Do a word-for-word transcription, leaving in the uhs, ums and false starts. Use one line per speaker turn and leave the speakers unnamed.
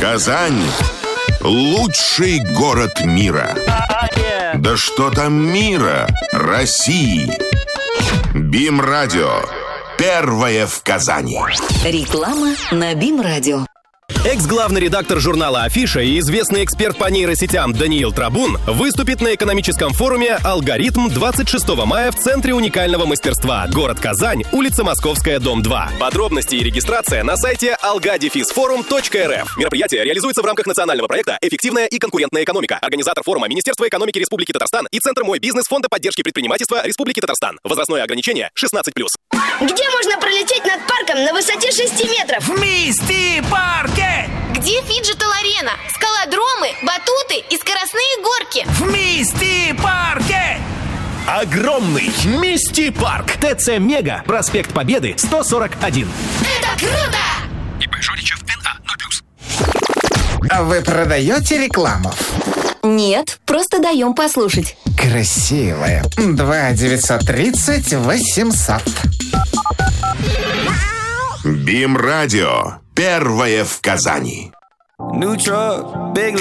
Казань – лучший город мира. Да что там мира, России. БИМ-радио. Первое в Казани.
Реклама на БИМ-радио.
Экс-главный редактор журнала «Афиша» и известный эксперт по нейросетям Даниил Трабун выступит на экономическом форуме «Алгоритм» двадцать шестого мая в Центре уникального мастерства. Город Казань, улица Московская, дом два. Подробности и регистрация на сайте алга дефис форум точка эр эф. Мероприятие реализуется в рамках национального проекта «Эффективная и конкурентная экономика». Организатор форума — Министерство экономики Республики Татарстан и Центр «Мой бизнес» Фонда поддержки предпринимательства Республики Татарстан. Возрастное ограничение шестнадцать плюс.
Где можно пролететь над парком на высоте шести метров?
В Мисти-парке!
Где фиджитал-арена, скалодромы, батуты и скоростные горки?
В Мисти-парке!
Огромный Мисти-парк. ТЦ Мега, проспект Победы, сто сорок один.
Это круто!
ИП Жоричев эн а ноль плюс.
А вы продаете рекламу?
Нет, просто даем послушать.
Красивая. два девятьсот тридцать восемьсот.
БИМ-радио. Первое в Казани.
New truck, big